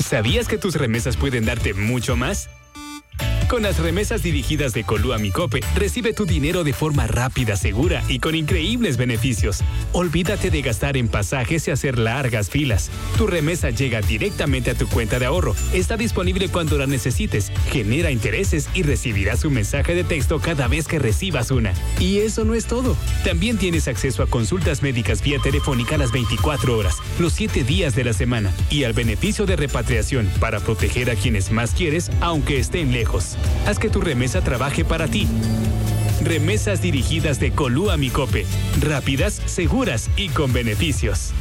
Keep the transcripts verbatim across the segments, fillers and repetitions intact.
¿Sabías que tus remesas pueden darte mucho más? Con las remesas dirigidas de Colúa Mi Cope, recibe tu dinero de forma rápida, segura y con increíbles beneficios. Olvídate de gastar en pasajes y hacer largas filas. Tu remesa llega directamente a tu cuenta de ahorro. Está disponible cuando la necesites, genera intereses y recibirás un mensaje de texto cada vez que recibas una. Y eso no es todo. También tienes acceso a consultas médicas vía telefónica las veinticuatro horas, los siete días de la semana y al beneficio de repatriación para proteger a quienes más quieres, aunque estén lejos. Haz que tu remesa trabaje para ti. Remesas dirigidas de Colúa Mi Cope. Rápidas, seguras y con beneficios.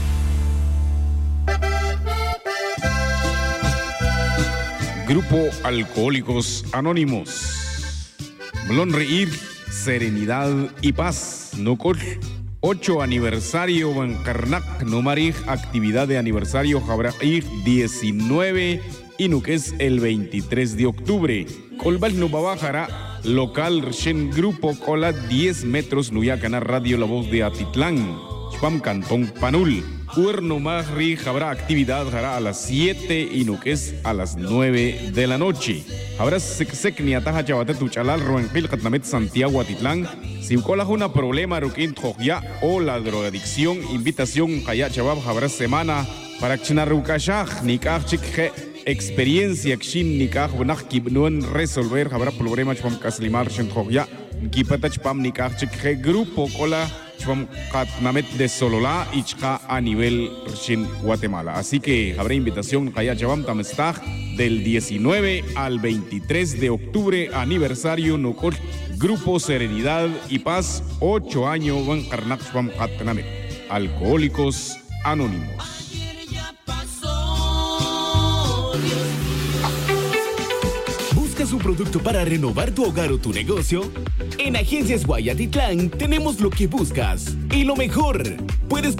Grupo Alcohólicos Anónimos. Melón Reír, Serenidad y Paz. Nocol. ocho aniversario Bancarnac. Nomarij, actividad de aniversario Jabrair diecinueve. Y no que es el veintitrés de octubre. Colbal Nubabajara, local Shen Grupo Cola diez metros Nuyacana Radio La Voz de Atitlán. Chpam Cantón Panul. Cuerno Magri habrá actividad hará a las siete y no que es a las nueve de la noche. Habrá secni ataja chavate tu chalal roenpil katnamet Santiago Atitlán. Si cola una problema ruquín ya o la drogadicción, invitación haya chabab habrá semana para chinarukashaj nikaj chikje. Experiencia kshin nikah bunach kibnun resolver habrá problema chpam kaslimar shenthoya kipata chpam nikah chikhe grupo cola chpam katnamet de Solola y chka a nivel shin Guatemala. Así que habrá invitación kaya chabam tamestag del diecinueve al veintitrés de octubre, aniversario nokol Grupo Serenidad y Paz, ocho años van karnak chpam katnamet. Alcohólicos Anónimos. ¿Buscas un producto para renovar tu hogar o tu negocio? En Agencias Guayatitlán tenemos lo que buscas y lo mejor. Puedes